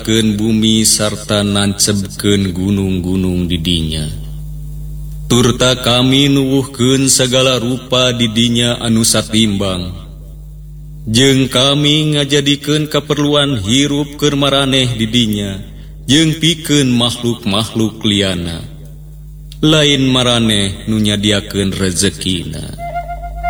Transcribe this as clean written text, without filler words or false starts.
nyiptakeun bumi sarta nancebkeun gunung-gunung di dinya. Turta kami nuwuhkeun sagala rupa di dinya anu satimbang. Jeung kami ngajadikeun kaperluan hirup keur maraneh di dinya, jeung pikeun makhluk-makhluk liana. Lain maraneh nu nyadiakeun rezekina.